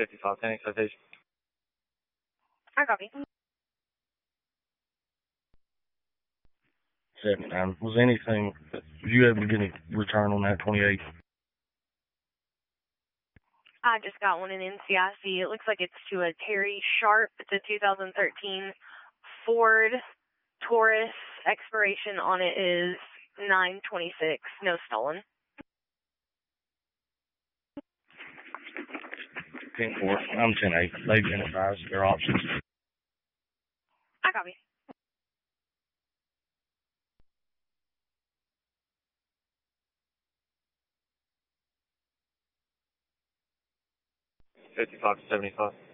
55, 10 citation. I copy. 79. Was anything, were you able to get a return on that 28? I just got one in NCIC. It looks like it's to a Terry Sharp. It's a 2013 Ford Taurus. Expiration on it is 9/26. No stolen. 10-4. I'm 10-8. They've been advised their options. I copy. 55 to 75.